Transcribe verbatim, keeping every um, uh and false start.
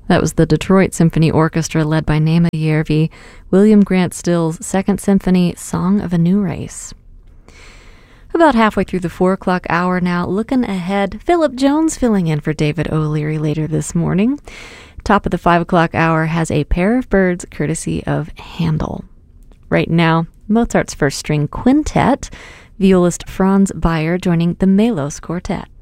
That was the Detroit Symphony Orchestra led by Naima Järvi, William Grant Still's Second Symphony, Song of a New Race. About halfway through the four o'clock hour now, looking ahead, Philip Jones filling in for David O'Leary later this morning. Top of the five o'clock hour has A Pair of Birds, courtesy of Handel. Right now, Mozart's First String Quintet, violist Franz Beyer joining the Melos Quartet.